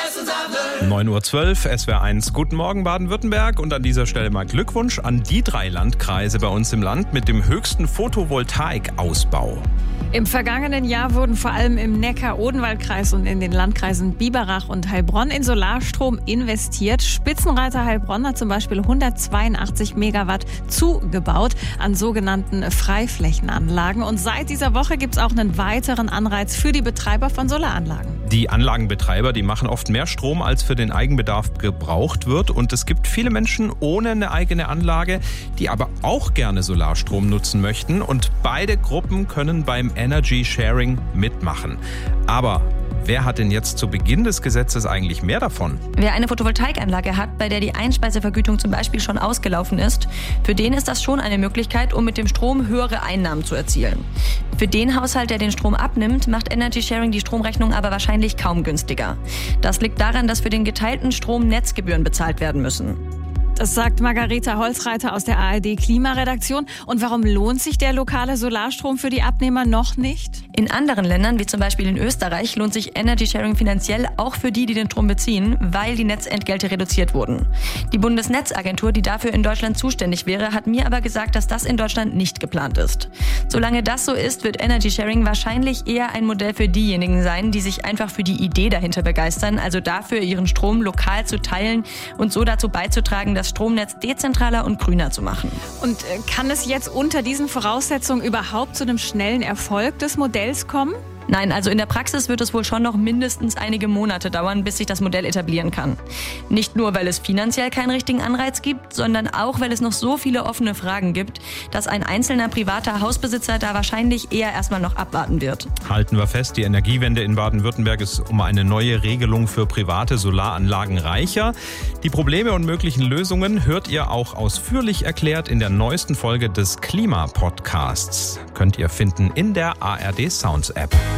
9:12 Uhr, SWR1. Guten Morgen Baden-Württemberg und an dieser Stelle mal Glückwunsch an die 3 Landkreise bei uns im Land mit dem höchsten Photovoltaikausbau. Im vergangenen Jahr wurden vor allem im Neckar-Odenwald-Kreis und in den Landkreisen Biberach und Heilbronn in Solarstrom investiert. Spitzenreiter Heilbronn hat zum Beispiel 182 Megawatt zugebaut an sogenannten Freiflächenanlagen. Und seit dieser Woche gibt es auch einen weiteren Anreiz für die Betreiber von Solaranlagen. Die Anlagenbetreiber, die machen oft mehr Strom, als für den Eigenbedarf gebraucht wird. Und es gibt viele Menschen ohne eine eigene Anlage, die aber auch gerne Solarstrom nutzen möchten. Und beide Gruppen können beim Energy Sharing mitmachen. Aber wer hat denn jetzt zu Beginn des Gesetzes eigentlich mehr davon? Wer eine Photovoltaikanlage hat, bei der die Einspeisevergütung zum Beispiel schon ausgelaufen ist, für den ist das schon eine Möglichkeit, um mit dem Strom höhere Einnahmen zu erzielen. Für den Haushalt, der den Strom abnimmt, macht Energy Sharing die Stromrechnung aber wahrscheinlich kaum günstiger. Das liegt daran, dass für den geteilten Strom Netzgebühren bezahlt werden müssen. Das sagt Margareta Holzreiter aus der ARD Klimaredaktion. Und warum lohnt sich der lokale Solarstrom für die Abnehmer noch nicht? In anderen Ländern, wie zum Beispiel in Österreich, lohnt sich Energy Sharing finanziell auch für die den Strom beziehen, weil die Netzentgelte reduziert wurden. Die Bundesnetzagentur, die dafür in Deutschland zuständig wäre, hat mir aber gesagt, dass das in Deutschland nicht geplant ist. Solange das so ist, wird Energy Sharing wahrscheinlich eher ein Modell für diejenigen sein, die sich einfach für die Idee dahinter begeistern, also dafür, ihren Strom lokal zu teilen und so dazu beizutragen, das Stromnetz dezentraler und grüner zu machen. Und kann es jetzt unter diesen Voraussetzungen überhaupt zu einem schnellen Erfolg des Modells kommen? Nein, also in der Praxis wird es wohl schon noch mindestens einige Monate dauern, bis sich das Modell etablieren kann. Nicht nur, weil es finanziell keinen richtigen Anreiz gibt, sondern auch, weil es noch so viele offene Fragen gibt, dass ein einzelner privater Hausbesitzer da wahrscheinlich eher erstmal noch abwarten wird. Halten wir fest, die Energiewende in Baden-Württemberg ist um eine neue Regelung für private Solaranlagen reicher. Die Probleme und möglichen Lösungen hört ihr auch ausführlich erklärt in der neuesten Folge des Klima-Podcasts. Könnt ihr finden in der ARD Sounds App.